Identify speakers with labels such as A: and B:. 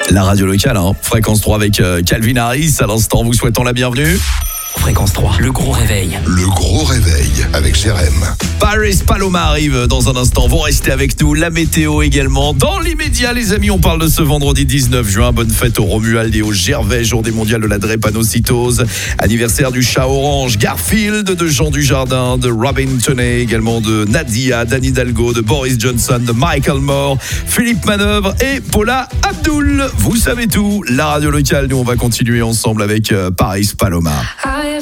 A: La radio locale, Fréquence 3 avec Calvin Harris. À l'instant, vous souhaitons la bienvenue.
B: Fréquence 3, le gros réveil.
C: Le gros réveil avec Jérém.
A: Paris Paloma arrive dans un instant. Vous restez avec nous. La météo également. Dans l'immédiat, les amis, on parle de ce vendredi 19 juin. Bonne fête au Romuald et au Gervais. Journée mondiale de la drépanocytose. Anniversaire du chat orange Garfield, de Jean Dujardin, de Robin Tunney, également de Nadia, d'Anne Hidalgo, de Boris Johnson, de Michael Moore, Philippe Manœuvre et Paula Abdul. Vous savez tout. La radio locale, nous, on va continuer ensemble avec Paris Paloma.